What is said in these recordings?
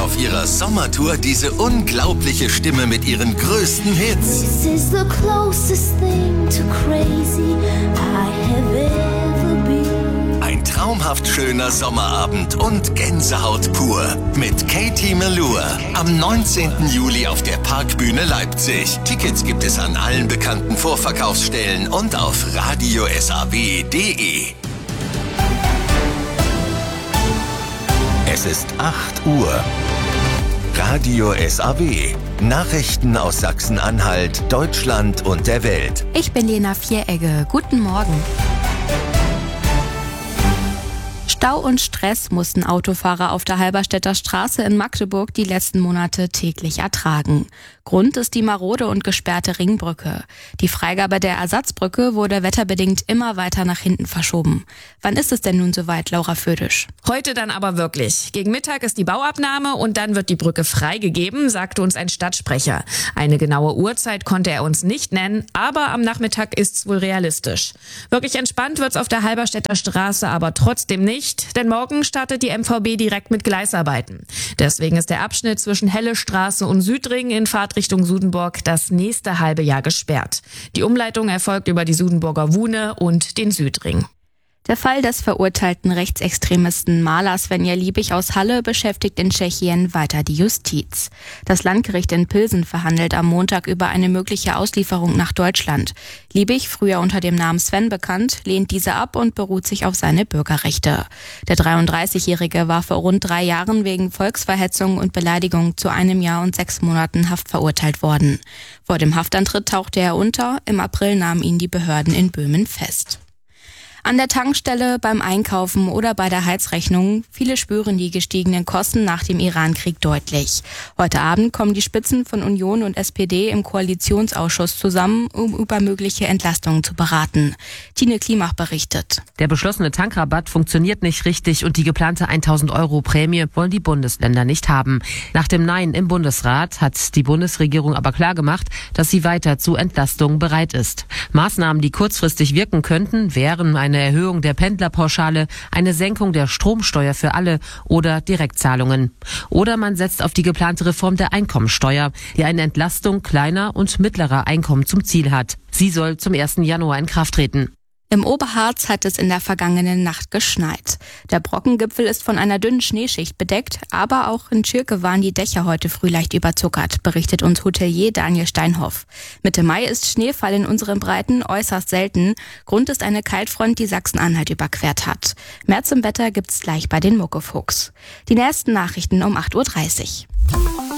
auf ihrer Sommertour diese unglaubliche Stimme mit ihren größten Hits. This is the closest thing to crazy I have ever been. Ein traumhaft schöner Sommerabend und Gänsehaut pur mit Katie Melua. Am 19. Juli auf der Parkbühne Leipzig. Tickets gibt es an allen bekannten Vorverkaufsstellen und auf radiosaw.de. Es ist 8 Uhr. Radio SAW. Nachrichten aus Sachsen-Anhalt, Deutschland und der Welt. Ich bin Lena Vieregge. Guten Morgen. Stau und Stress mussten Autofahrer auf der Halberstädter Straße in Magdeburg die letzten Monate täglich ertragen. Grund ist die marode und gesperrte Ringbrücke. Die Freigabe der Ersatzbrücke wurde wetterbedingt immer weiter nach hinten verschoben. Wann ist es denn nun soweit, Laura Födisch? Heute dann aber wirklich. Gegen Mittag ist die Bauabnahme und dann wird die Brücke freigegeben, sagte uns ein Stadtsprecher. Eine genaue Uhrzeit konnte er uns nicht nennen, aber am Nachmittag ist's wohl realistisch. Wirklich entspannt wird's auf der Halberstädter Straße aber trotzdem nicht. Denn morgen startet die MVB direkt mit Gleisarbeiten. Deswegen ist der Abschnitt zwischen Helle Straße und Südring in Fahrtrichtung Sudenburg das nächste halbe Jahr gesperrt. Die Umleitung erfolgt über die Sudenburger Wuhne und den Südring. Der Fall des verurteilten Rechtsextremisten Maler Svenja Liebig aus Halle beschäftigt in Tschechien weiter die Justiz. Das Landgericht in Pilsen verhandelt am Montag über eine mögliche Auslieferung nach Deutschland. Liebig, früher unter dem Namen Sven bekannt, lehnt diese ab und beruht sich auf seine Bürgerrechte. Der 33-Jährige war vor rund 3 Jahren wegen Volksverhetzung und Beleidigung zu 1 Jahr und 6 Monaten Haft verurteilt worden. Vor dem Haftantritt tauchte er unter. Im April nahmen ihn die Behörden in Böhmen fest. An der Tankstelle, beim Einkaufen oder bei der Heizrechnung, viele spüren die gestiegenen Kosten nach dem Irankrieg deutlich. Heute Abend kommen die Spitzen von Union und SPD im Koalitionsausschuss zusammen, um über mögliche Entlastungen zu beraten. Tine Klimach berichtet. Der beschlossene Tankrabatt funktioniert nicht richtig und die geplante 1.000 € Prämie wollen die Bundesländer nicht haben. Nach dem Nein im Bundesrat hat die Bundesregierung aber klargemacht, dass sie weiter zu Entlastungen bereit ist. Maßnahmen, die kurzfristig wirken könnten, wären eine Erhöhung der Pendlerpauschale, eine Senkung der Stromsteuer für alle oder Direktzahlungen. Oder man setzt auf die geplante Reform der Einkommensteuer, die eine Entlastung kleiner und mittlerer Einkommen zum Ziel hat. Sie soll zum 1. Januar in Kraft treten. Im Oberharz hat es in der vergangenen Nacht geschneit. Der Brockengipfel ist von einer dünnen Schneeschicht bedeckt, aber auch in Schirke waren die Dächer heute früh leicht überzuckert, berichtet uns Hotelier Daniel Steinhoff. Mitte Mai ist Schneefall in unseren Breiten äußerst selten. Grund ist eine Kaltfront, die Sachsen-Anhalt überquert hat. Mehr zum Wetter gibt's gleich bei den Muckefuchs. Die nächsten Nachrichten um 8.30 Uhr.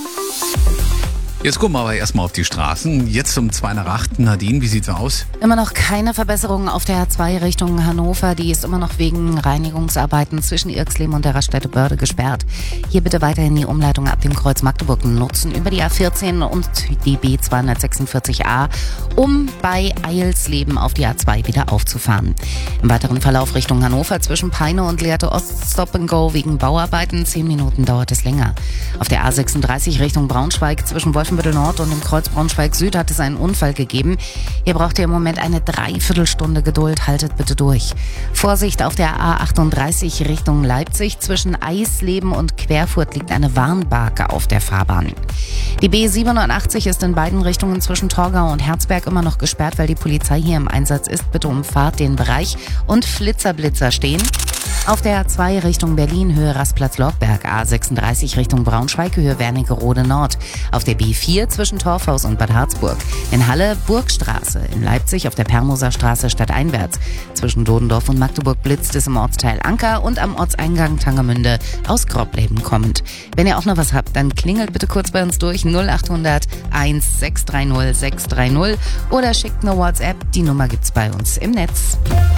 Jetzt gucken wir aber erstmal auf die Straßen. Jetzt um 2 nach 8. Nadine, wie sieht's aus? Immer noch keine Verbesserung auf der A2 Richtung Hannover. Die ist immer noch wegen Reinigungsarbeiten zwischen Irxleben und der Raststätte Börde gesperrt. Hier bitte weiterhin die Umleitung ab dem Kreuz Magdeburg nutzen über die A14 und die B246a, um bei Eilsleben auf die A2 wieder aufzufahren. Im weiteren Verlauf Richtung Hannover zwischen Peine und Lehrte Ost Stop and Go wegen Bauarbeiten. 10 Minuten dauert es länger. Auf der A36 Richtung Braunschweig zwischen Wolfenbüttel Nord und im Kreuz Braunschweig Süd hat es einen Unfall gegeben. Hier braucht ihr im Moment eine Dreiviertelstunde Geduld. Haltet bitte durch. Vorsicht auf der A38 Richtung Leipzig. Zwischen Eisleben und Querfurt liegt eine Warnbarke auf der Fahrbahn. Die B87 ist in beiden Richtungen zwischen Torgau und Herzberg immer noch gesperrt, weil die Polizei hier im Einsatz ist. Bitte umfahrt den Bereich und Flitzer stehen. Auf der A2 Richtung Berlin, Höhe Rastplatz-Lorberg, A36 Richtung Braunschweig, Höhe Wernigerode Nord. Auf der B4 zwischen Torfhaus und Bad Harzburg. In Halle, Burgstraße. In Leipzig auf der Permoser Straße stadteinwärts. Zwischen Dodendorf und Magdeburg blitzt es im Ortsteil Anker und am Ortseingang Tangermünde aus Grobleben kommend. Wenn ihr auch noch was habt, dann klingelt bitte kurz bei uns durch 0800 1630 630 oder schickt eine WhatsApp. Die Nummer gibt's bei uns im Netz.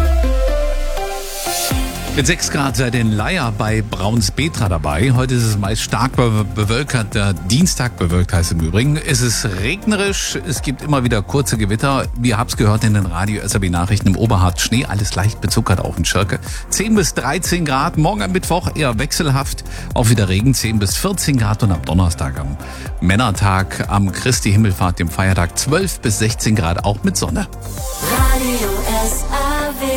Mit 6 Grad seid ihr in Leier bei Braunspetra dabei. Heute ist es meist stark bewölkt. Der Dienstag bewölkt heißt im Übrigen. Es ist regnerisch, es gibt immer wieder kurze Gewitter. Wir haben's gehört in den Radio-SAW-Nachrichten im Oberharz. Schnee, alles leicht bezuckert, auch in Schirke. 10 bis 13 Grad, morgen am Mittwoch eher wechselhaft. Auch wieder Regen, 10 bis 14 Grad und am Donnerstag am Männertag, am Christi Himmelfahrt, dem Feiertag 12 bis 16 Grad, auch mit Sonne. Radio SAW.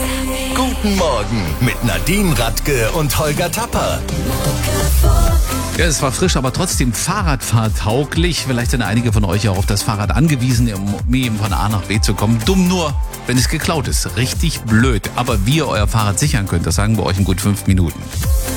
Guten Morgen mit Nadine Radke und Holger Tapper. Muckefuck. Ja, es war frisch, aber trotzdem Fahrradfahrtauglich. Vielleicht sind einige von euch auch auf das Fahrrad angewiesen, um eben von A nach B zu kommen. Dumm nur, wenn es geklaut ist. Richtig blöd. Aber wie ihr euer Fahrrad sichern könnt, das sagen wir euch in gut 5 Minuten.